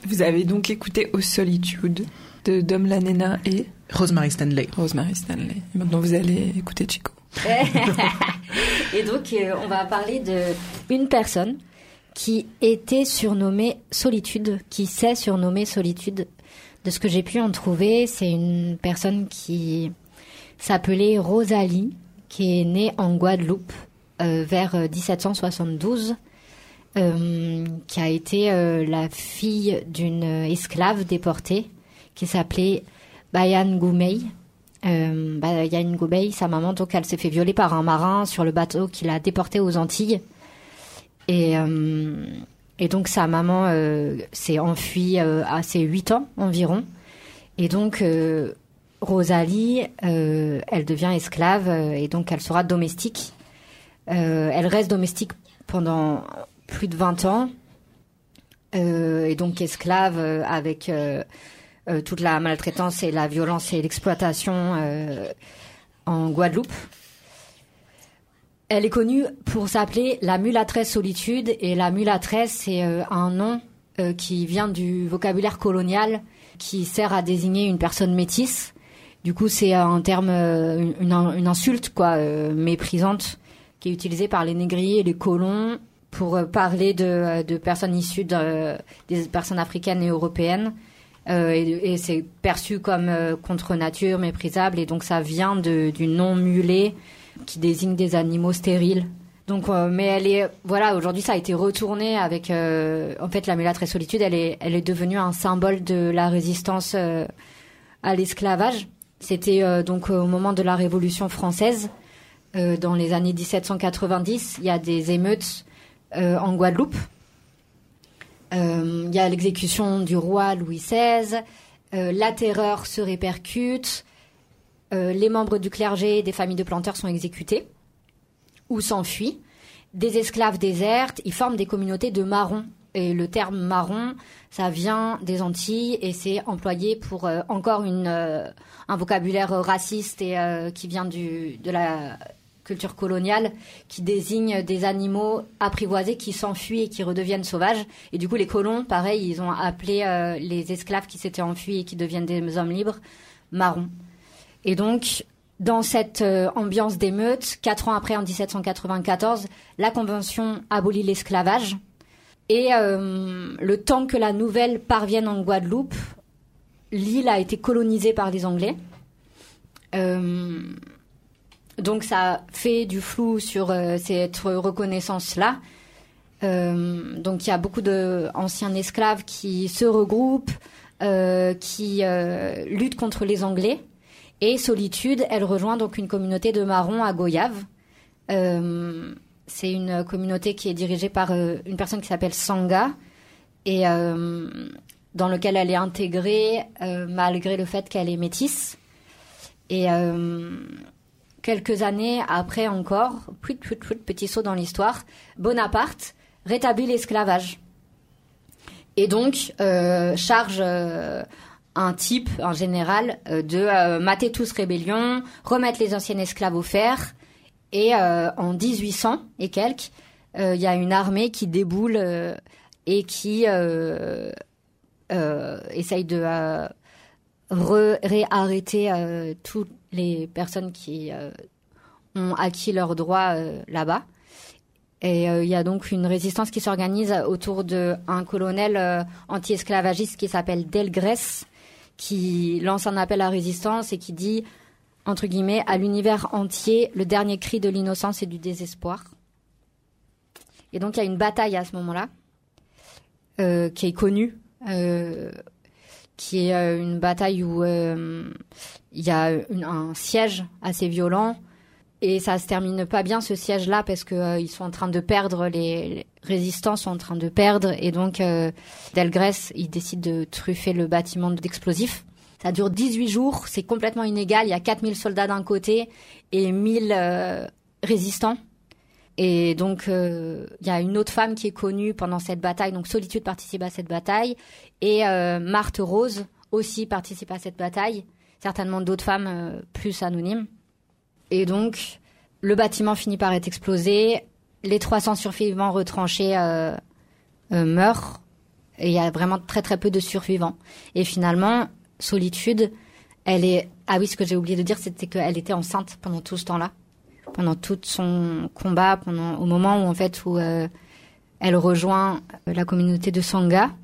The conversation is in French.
Vous avez donc écouté Aux Solitudes de Dom Lanena et Rosemary Stanley. Et maintenant, vous allez écouter Chico. Et donc, on va parler d'une personne qui était surnommée Solitude, qui s'est surnommée Solitude. De ce que j'ai pu en trouver, c'est une personne qui s'appelait Rosalie, qui est née en Guadeloupe vers 1772, qui a été la fille d'une esclave déportée qui s'appelait Bayan Goumey. Bayan Goumey, sa maman, donc elle s'est fait violer par un marin sur le bateau qui l'a déportée aux Antilles. Et donc sa maman s'est enfuie à ses 8 ans environ. Et donc Rosalie, elle devient esclave et donc elle sera domestique. Elle reste domestique pendant plus de 20 ans. Et donc esclave avec toute la maltraitance et la violence et l'exploitation en Guadeloupe. Elle est connue pour s'appeler la mulâtresse Solitude, et la mulâtresse, c'est un nom qui vient du vocabulaire colonial qui sert à désigner une personne métisse. Du coup, c'est un terme, une insulte quoi, méprisante, qui est utilisée par les négriers et les colons pour parler de personnes issues des personnes africaines et européennes. Et c'est perçu comme contre nature, méprisable, et donc ça vient du nom mulet qui désigne des animaux stériles. Donc, mais elle est, voilà, aujourd'hui ça a été retourné avec, en fait, la mulâtre et Solitude, elle est devenue un symbole de la résistance à l'esclavage. C'était donc au moment de la Révolution française, dans les années 1790, il y a des émeutes en Guadeloupe. Il y a l'exécution du roi Louis XVI, la terreur se répercute, les membres du clergé et des familles de planteurs sont exécutés ou s'enfuient. Des esclaves désertent, ils forment des communautés de marrons. Et le terme marron, ça vient des Antilles et c'est employé pour encore un vocabulaire raciste et qui vient de la culture coloniale, qui désigne des animaux apprivoisés qui s'enfuient et qui redeviennent sauvages. Et du coup, les colons, pareil, ils ont appelé les esclaves qui s'étaient enfuis et qui deviennent des hommes libres, marrons. Et donc, dans cette ambiance d'émeute, 4 ans après, en 1794, la Convention abolit l'esclavage. Et le temps que la nouvelle parvienne en Guadeloupe, l'île a été colonisée par les Anglais. Donc ça fait du flou sur cette reconnaissance-là. Donc il y a beaucoup d'anciens esclaves qui se regroupent, qui luttent contre les Anglais. Et Solitude, elle rejoint donc une communauté de marrons à Goyave. C'est une communauté qui est dirigée par une personne qui s'appelle Sanga et dans lequel elle est intégrée malgré le fait qu'elle est métisse. Et quelques années après encore, petit saut dans l'histoire, Bonaparte rétablit l'esclavage. Et donc charge un type, un général, de mater tous rébellion, remettre les anciens esclaves au fer. Et en 1800 et quelques, il y a une armée qui déboule et qui essaye de réarrêter toutes les personnes qui ont acquis leurs droits là-bas. Et il y a donc une résistance qui s'organise autour d'un colonel anti-esclavagiste qui s'appelle Delgrès, qui lance un appel à résistance et qui dit, entre guillemets, à l'univers entier, le dernier cri de l'innocence et du désespoir. Et donc, il y a une bataille à ce moment-là, qui est connue, qui est une bataille où il y a un siège assez violent, et ça se termine pas bien, ce siège-là, parce que ils sont en train de perdre, les résistants sont en train de perdre, et donc Delgrès, il décide de truffer le bâtiment d'explosifs. Ça dure 18 jours, c'est complètement inégal. Il y a 4000 soldats d'un côté et 1000 résistants. Et donc, il y a une autre femme qui est connue pendant cette bataille. Donc, Solitude participe à cette bataille. Et Marthe Rose aussi participe à cette bataille. Certainement d'autres femmes plus anonymes. Et donc, le bâtiment finit par être explosé. Les 300 survivants retranchés meurent. Et il y a vraiment très très peu de survivants. Et finalement, Solitude, elle est... Ah oui, ce que j'ai oublié de dire, c'était qu'elle était enceinte pendant tout ce temps-là. Pendant tout son combat, au moment où, en fait, où elle rejoint la communauté de Sangha.